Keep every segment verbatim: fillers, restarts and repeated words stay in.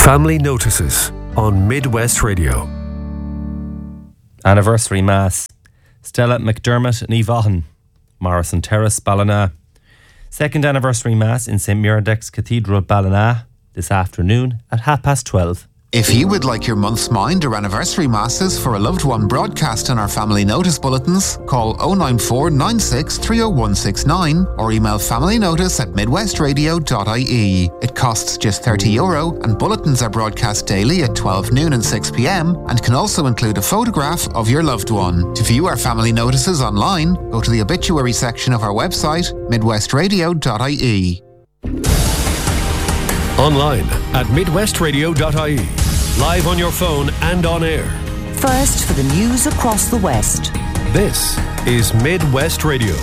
Family Notices on Midwest Radio. Anniversary Mass. Stella McDermott, Ní Bhaithin, Morrison Terrace, Ballina. Second Anniversary Mass in Saint Muiredaig's Cathedral, Ballina, this afternoon at half past twelve. If you would like your month's mind or anniversary masses for a loved one broadcast in our family notice bulletins, call oh nine four nine six three oh one six nine or email familynotice at midwestradio dot I E. It costs just thirty euro and bulletins are broadcast daily at twelve noon and six p.m. and can also include a photograph of your loved one. To view our family notices online, go to the obituary section of our website, midwestradio dot I E. Online at midwestradio dot I E. Live on your phone and on air. First for the news across the West. This is Midwest Radio.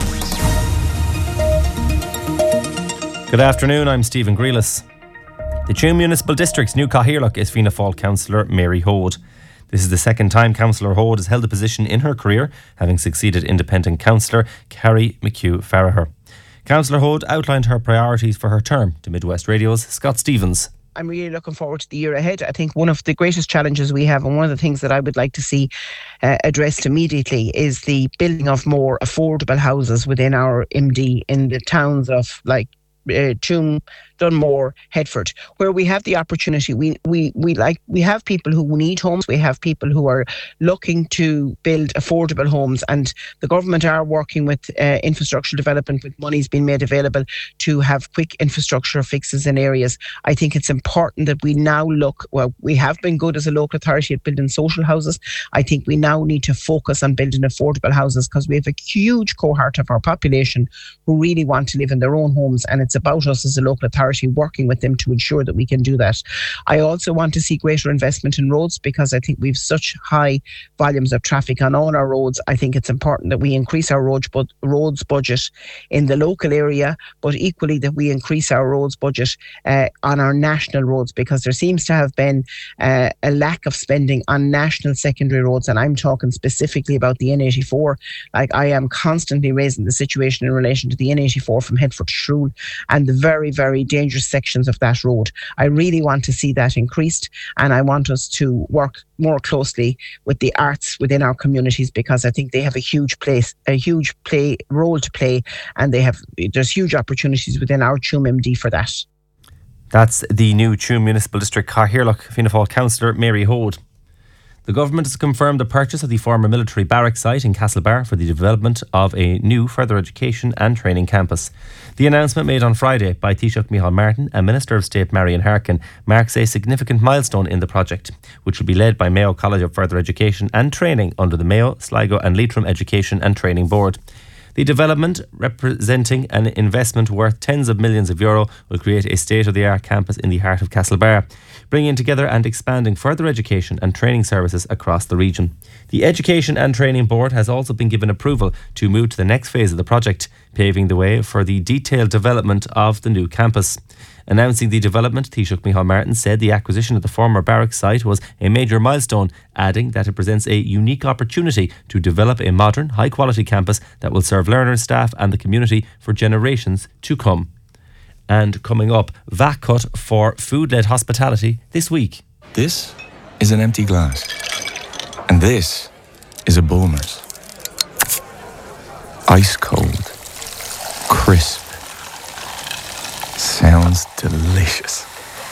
Good afternoon, I'm Stephen Grealis. The Tuam Municipal District's new Cathaoirleach is Fianna Fáil councillor Mary Hode. This is the second time Councillor Hode has held the position in her career, having succeeded independent councillor Carrie McHugh Farragher. Councillor Hode outlined her priorities for her term to Midwest Radio's Scott Stevens. I'm really looking forward to the year ahead. I think one of the greatest challenges we have, and one of the things that I would like to see uh, addressed immediately, is the building of more affordable houses within our M D in the towns of like uh, Tuam, Dunmore, Headford, where we have the opportunity. We we we like we have people who need homes. We have people who are looking to build affordable homes, and the government are working with uh, infrastructure development, with monies being made available to have quick infrastructure fixes in areas. I think it's important that we now look. Well, we have been good as a local authority at building social houses. I think we now need to focus on building affordable houses, because we have a huge cohort of our population who really want to live in their own homes, and it's about us as a local authority working with them to ensure that we can do that. I also want to see greater investment in roads, because I think we've such high volumes of traffic on all our roads. I think it's important that we increase our roads, bu- roads budget in the local area, but equally that we increase our roads budget uh, on our national roads, because there seems to have been uh, a lack of spending on national secondary roads, and I'm talking specifically about the N eighty-four. Like, I am constantly raising the situation in relation to the N eighty-four from Headford to Shrule and the very, very dangerous sections of that road. I really want to see that increased, and I want us to work more closely with the arts within our communities, because I think they have a huge place, a huge play role to play, and they have there's huge opportunities within our Tuam M D for that. That's the new Tuam Municipal District Cathaoirleach, Fianna Fáil councillor Mary Hode. The government has confirmed the purchase of the former military barracks site in Castlebar for the development of a new further education and training campus. The announcement, made on Friday by Taoiseach Micheál Martin and Minister of State Marian Harkin, marks a significant milestone in the project, which will be led by Mayo College of Further Education and Training under the Mayo, Sligo and Leitrim Education and Training Board. The development, representing an investment worth tens of millions of euro, will create a state-of-the-art campus in the heart of Castlebar, bringing together and expanding further education and training services across the region. The Education and Training Board has also been given approval to move to the next phase of the project, paving the way for the detailed development of the new campus. Announcing the development, Taoiseach Micheál Martin said the acquisition of the former barracks site was a major milestone, adding that it presents a unique opportunity to develop a modern, high-quality campus that will serve learners, staff and the community for generations to come. And coming up, V A C cut for food-led hospitality this week. This is an empty glass. And this is a Bulmers. Ice cold. Crisp. Sounds delicious.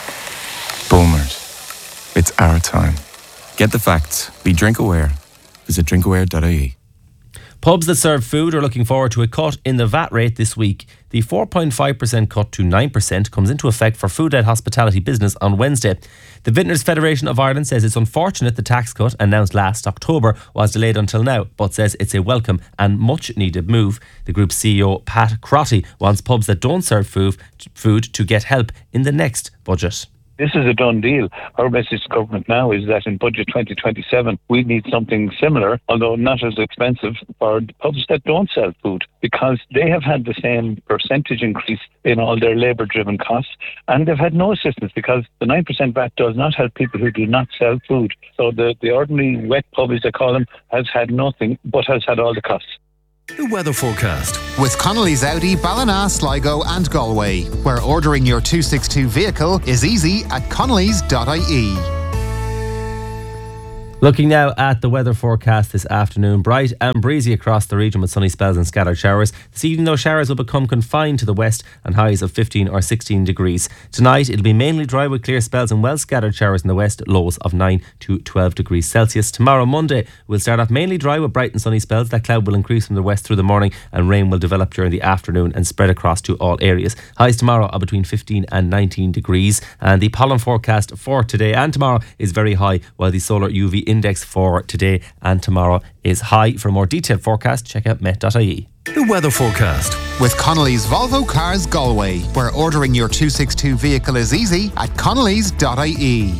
Bulmers. It's our time. Get the facts. Be drink aware. Visit drink aware dot I E. Pubs that serve food are looking forward to a cut in the V A T rate this week. The four point five percent cut to nine percent comes into effect for food-led hospitality business on Wednesday. The Vintners Federation of Ireland says it's unfortunate the tax cut, announced last October, was delayed until now, but says it's a welcome and much-needed move. The group's C E O, Pat Crotty, wants pubs that don't serve food, food to get help in the next budget. This is a done deal. Our message to government now is that in budget twenty twenty-seven, we need something similar, although not as expensive, for the pubs that don't sell food, because they have had the same percentage increase in all their labour-driven costs, and they've had no assistance, because the nine percent V A T does not help people who do not sell food. So the, the ordinary wet pub, as they call them, has had nothing, but has had all the costs. The weather forecast. With Connolly's Audi, Ballina, Sligo and Galway, where ordering your two sixty-two vehicle is easy at connellys dot I E. Looking now at the weather forecast this afternoon, bright and breezy across the region with sunny spells and scattered showers. This evening, though, showers will become confined to the west and highs of fifteen or sixteen degrees. Tonight, it'll be mainly dry with clear spells and well scattered showers in the west, lows of nine to twelve degrees Celsius. Tomorrow, Monday, will start off mainly dry with bright and sunny spells. That cloud will increase from the west through the morning and rain will develop during the afternoon and spread across to all areas. Highs tomorrow are between fifteen and nineteen degrees. And the pollen forecast for today and tomorrow is very high, while the solar U V index for today and tomorrow is high. For a more detailed forecast, check out met dot I E. The weather forecast. With Connolly's Volvo Cars Galway, where ordering your two sixty-two vehicle is easy at connellys dot I E.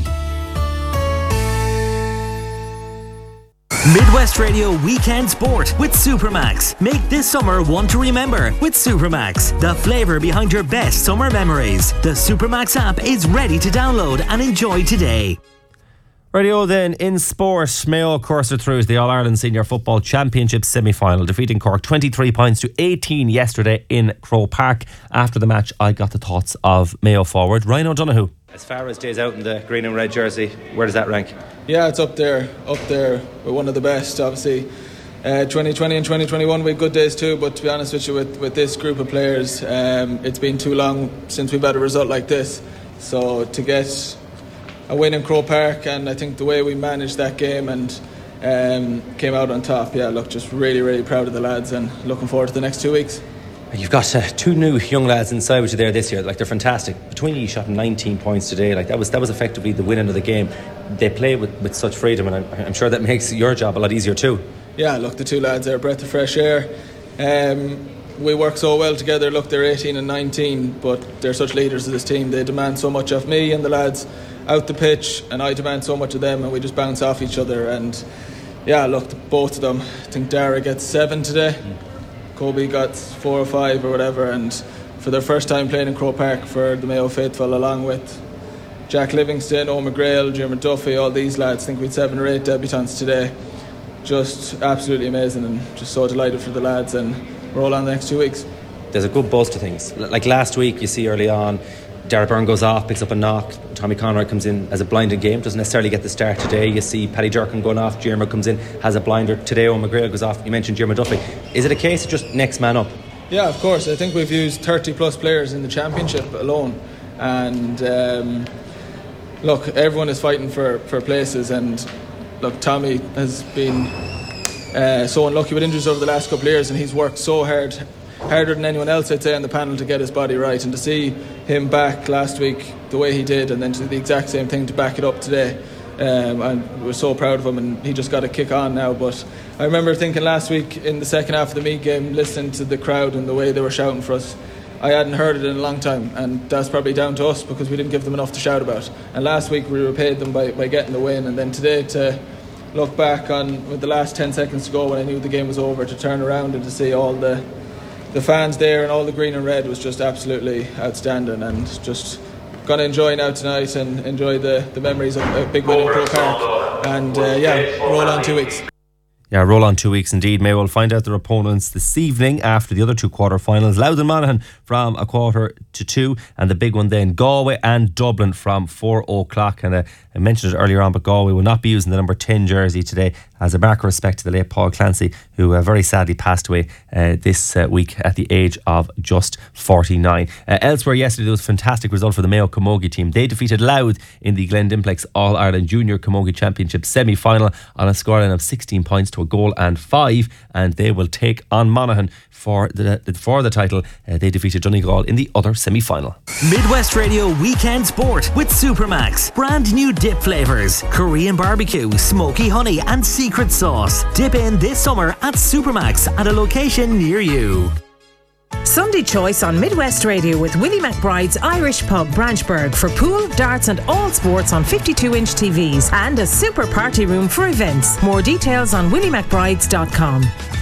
Midwest Radio Weekend Sport with Supermax. Make this summer one to remember with Supermax, the flavour behind your best summer memories. The Supermax app is ready to download and enjoy today. Radio then in sport, Mayo coursed through the All-Ireland Senior Football Championship semi-final, defeating Cork twenty-three points to eighteen yesterday in Croke Park. After the match, I got the thoughts of Mayo forward Ryan O'Donoghue. As far as days out in the green and red jersey, where does that rank? Yeah, it's up there, up there with one of the best, obviously. Uh, twenty twenty and twenty twenty-one we had good days too, but to be honest with you, with, with this group of players, um, it's been too long since we've had a result like this. So to get a win in Croke Park, and I think the way we managed that game and um, came out on top, yeah, look, just really, really proud of the lads and looking forward to the next two weeks. You've got uh, two new young lads inside with you there this year. Like, they're fantastic. Between you, you shot nineteen points today. Like, that was that was effectively the winning of the game. They play with, with such freedom, and I'm, I'm sure that makes your job a lot easier too. Yeah, look, the two lads are a breath of fresh air. Um, we work so well together. Look, they're eighteen and nineteen, but they're such leaders of this team. They demand so much of me and the lads out the pitch, and I demand so much of them, and we just bounce off each other. And yeah, look, both of them. I think Dara gets seven today. Mm. Kobe got four or five or whatever, and for their first time playing in Croke Park for the Mayo faithful, along with Jack Livingston, Owen McGrail, Jim Duffy, all these lads. I think we had seven or eight debutants today. Just absolutely amazing, and just so delighted for the lads, and we're all on the next two weeks. There's a good buzz to things. Like last week, you see early on, Dara Byrne goes off, picks up a knock. Tommy Conroy comes in as a blinded game, doesn't necessarily get the start today. You see Paddy Jerkin going off, Jeremy comes in, has a blinder. Today Owen McGrail goes off. You mentioned Jeremy Duffy. Is it a case of just next man up? Yeah, of course. I think we've used thirty plus players in the championship alone, and um, look, everyone is fighting for, for places, and look, Tommy has been uh, so unlucky with injuries over the last couple of years, and he's worked so hard, harder than anyone else, I'd say, on the panel to get his body right, and to see him back last week the way he did, and then to do the exact same thing to back it up today, um, and we're so proud of him, and he just got to kick on now. But I remember thinking last week in the second half of the Meath game, listening to the crowd and the way they were shouting for us, I hadn't heard it in a long time, and that's probably down to us because we didn't give them enough to shout about. And last week we repaid them by, by getting the win, and then today to look back on with the last ten seconds to go when I knew the game was over, to turn around and to see all the the fans there and all the green and red was just absolutely outstanding, and just going to enjoy now tonight and enjoy the, the memories of a big win in Croke Park, and uh, yeah, roll on two weeks. Yeah, roll on two weeks indeed. Mayo will find out their opponents this evening after the other two quarter-finals. Louth and Monaghan from a quarter to two, and the big one then, Galway and Dublin from four o'clock. And uh, I mentioned it earlier on, but Galway will not be using the number ten jersey today as a mark of respect to the late Paul Clancy, who uh, very sadly passed away uh, this uh, week at the age of just forty-nine. Uh, elsewhere yesterday, there was a fantastic result for the Mayo Camogie team. They defeated Louth in the Glendimplex All-Ireland Junior Camogie Championship semi-final on a scoreline of sixteen points to a goal and five, and they will take on Monaghan for the for the title. Uh, they defeated Donegal in the other semi-final. Midwest Radio Weekend Sport with Supermax. Brand new dip flavours: Korean barbecue, smoky honey and secret sauce. Dip in this summer at Supermax at a location near you. Sunday choice on Midwest Radio with Willie McBride's Irish Pub Branchburg for pool, darts and all sports on fifty-two inch T Vs, and a super party room for events. More details on willie mcbrides dot com.